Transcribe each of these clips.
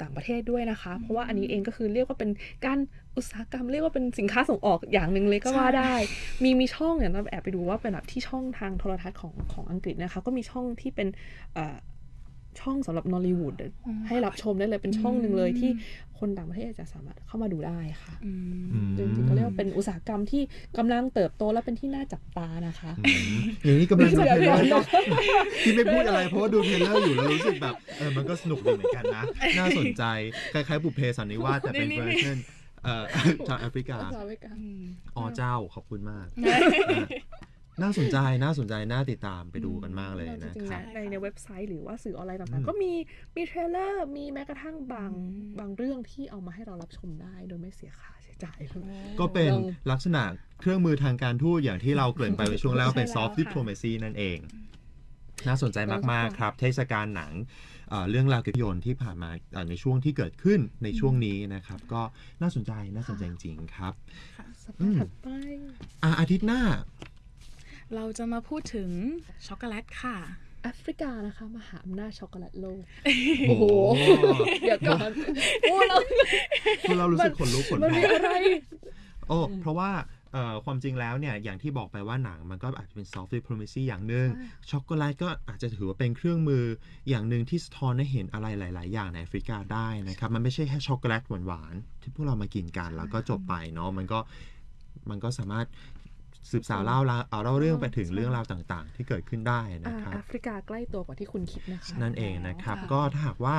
ต่างประเทศด้วยนะคะเพราะว่าอันนี้เองก็คือเรียกว่าเป็นการอุตสาหกรรมเรียกว่าเป็นสินค้าส่งออกอย่างหนึ่งเลยก็ว่าได้มีช่องเนี่ยเราแอบไปดูว่าเป็นแบบที่ช่องทางโทรทัศน์ของอังกฤษนะคะก็มีช่องที่เป็นช่องสำหรับนอลลีวูดให้รับชมได้เลยเป็นช่องหนึ่งเลยที่คนต่างประเทศจะสามารถเข้ามาดูได้ค่ะจริงๆก็เรียกว่าเป็นอุตสาหกรรมที่กำลังเติบโตและเป็นที่น่าจับตานะคะอย่างนี้กำลังจะเทรลเลอร์ที่ไม่พูดอะไรเพราะว่าดูเทรลเลอร์อยู่แล้วรู้สึกแบบมันก็สนุกดีเหมือนกันนะน่าสนใจคล้ายๆบุพเพสันนิวาสแต่เป็นเวอร์ชันชาวแอฟริกาอ๋อเจ้าขอบคุณมากน่าสนใจน่าติดตามไปดูกันมากเลยนะครับในเว็บไซต์หรือว่าสื่อออนไลน์ต่างๆก็มีเทรลเลอร์มีแม้กระทั่งบางเรื่องที่เอามาให้เรารับชมได้โดยไม่เสียค่าใช้จ่ายก็เป็นลักษณะเครื่องมือทางการทูตอย่างที่เราเกริ่นไปในช่วงแรกเป็น soft diplomacy นั่นเองน่าสนใจมากๆครับเทศกาลหนังเรื่องราวเกี่ยวกับยนต์ที่ผ่านมาในช่วงที่เกิดขึ้นในช่วงนี้นะครับก็น่าสนใจจริงๆครับถัดไปอาทิตย์หน้าเราจะมาพูดถึงช็อกโกแลตค่ะแอฟริกานะคะมหาอำนาจช็อกโกแลตโลกโอ้โหเดี๋ยวก่อนเรารู้สึกขนลุกขนแผลมันมีอะไรเพราะว่าความจริงแล้วเนี่ยอย่างที่บอกไปว่าหนังมันก็อาจจะเป็น soft diplomacy อย่างหนึ่งช็อกโกแลตก็อาจจะถือว่าเป็นเครื่องมืออย่างหนึ่งที่สะท้อนให้เห็นอะไรหลายๆอย่างในแอฟริกาได้นะครับมันไม่ใช่แค่ช็อกโกแลตหวานๆที่พวกเรามากินกันแล้วก็จบไปเนาะมันก็สามารถสืบสาวเล่าเรื่องไปถึงเรื่องราวต่างๆที่เกิดขึ้นได้นะครับแอฟริกาใกล้ตัวกว่าที่คุณคิดนะคะนั่นเองนะครับก็ถ้าหากว่า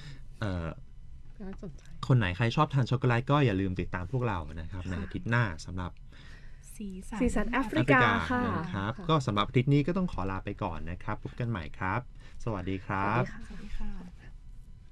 คนไหนใครชอบทานช็อกโกแลตก็อย่าลืมติดตามพวกเรานะครับในอาทิตย์หน้าสำหรับสีสันแอฟริกาค่ะนะครับก็สำหรับอาทิตย์นี้ก็ต้องขอลาไปก่อนนะครับพบกันใหม่ครับสวัสดีครับสวัสดีค่ะ